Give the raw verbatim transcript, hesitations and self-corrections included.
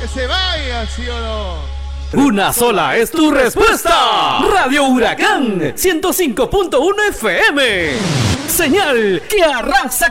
que se vaya, ¿sí o no? Una sola es tu respuesta. Radio Huracán ciento cinco punto uno F M. Señal que arrasa